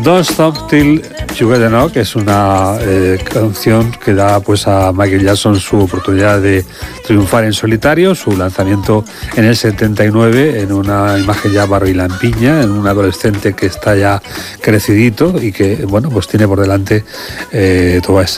Don't Stop Till You Get Enough, que es una canción que da pues a Michael Jackson su oportunidad de triunfar en solitario, su lanzamiento en el 79 en una imagen ya barbilampiña, en un adolescente que está ya crecidito y que, bueno, pues tiene por delante toda esa